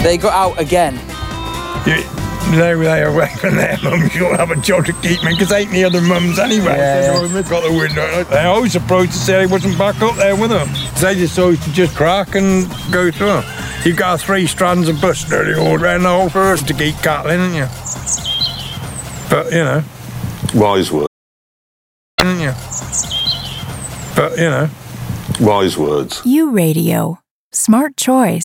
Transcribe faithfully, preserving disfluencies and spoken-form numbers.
They got out again. You, they were there away from their mums. You'll have a job to keep me, because ain't the other mums anyway. Yeah. So they've got the window. They always surprised to say I wasn't back up there with them. They just always to just crack and go through. You've got three strands of bush nearly all round the whole forest to keep cattling, haven't you? But, you know. Wise words. Haven't you? But, you know. Wise words. U Radio. Smart choice.